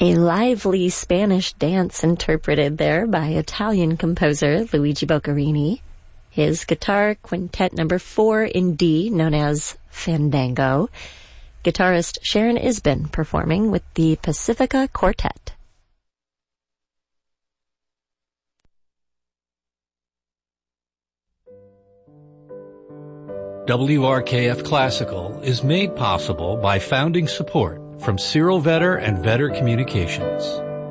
A lively Spanish dance interpreted there by Italian composer Luigi Boccherini. His guitar quintet number 4 in D, known as Fandango. Guitarist Sharon Isbin performing with the Pacifica Quartet. WRKF Classical is made possible by founding support from Cyril Vetter and Vetter Communications.